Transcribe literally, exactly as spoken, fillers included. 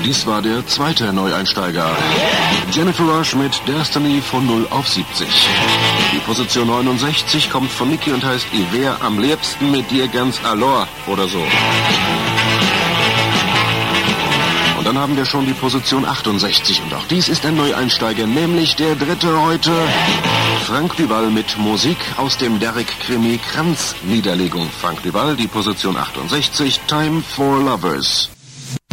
Dies war der zweite Neueinsteiger. Jennifer Rush mit Destiny von null auf siebzig. Die Position neunundsechzig kommt von Niki und heißt Ich wär am liebsten mit dir ganz alor oder so. Und dann haben wir schon die Position achtundsechzig und auch dies ist ein Neueinsteiger, nämlich der dritte heute. Frank Duval mit Musik aus dem Derrick-Krimi Kranz-Niederlegung. Frank Duval, die Position achtundsechzig, Time for Lovers.